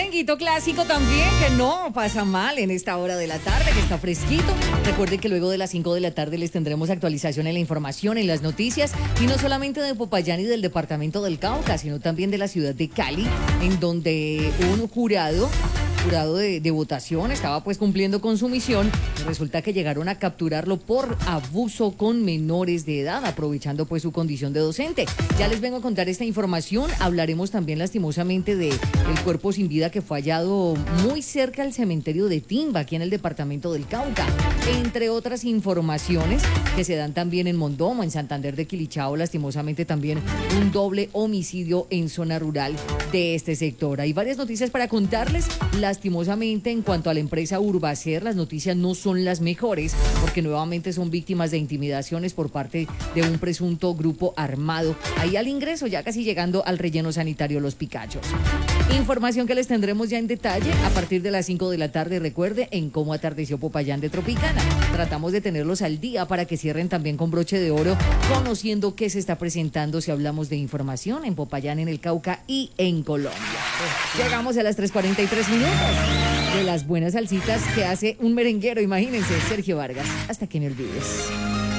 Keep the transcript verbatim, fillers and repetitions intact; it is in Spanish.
merenguito clásico también, que no pasa mal en esta hora de la tarde, que está fresquito. Recuerden que luego de las cinco de la tarde les tendremos actualización en la información, en las noticias, y no solamente de Popayán y del departamento del Cauca, sino también de la ciudad de Cali, en donde un jurado... jurado de, de votación estaba pues cumpliendo con su misión y resulta que llegaron a capturarlo por abuso con menores de edad, aprovechando pues su condición de docente. Ya les vengo a contar esta información. Hablaremos también lastimosamente de el cuerpo sin vida que fue hallado muy cerca al cementerio de Timba, aquí en el departamento del Cauca, entre otras informaciones que se dan también en Mondomo, en Santander de Quilichao, lastimosamente también un doble homicidio en zona rural de este sector. Hay varias noticias para contarles. Lastimosamente, en cuanto a la empresa Urbacer, las noticias no son las mejores porque nuevamente son víctimas de intimidaciones por parte de un presunto grupo armado. Ahí al ingreso, ya casi llegando al relleno sanitario Los Picachos. Información que les tendremos ya en detalle a partir de las cinco de la tarde. Recuerde, en Cómo atardeció Popayán de Tropicana. Tratamos de tenerlos al día para que cierren también con broche de oro, conociendo qué se está presentando si hablamos de información en Popayán, en el Cauca y en Colombia. Llegamos a las tres cuarenta y tres minutos de las buenas salsitas que hace un merenguero, imagínense, Sergio Vargas. Hasta que me olvides.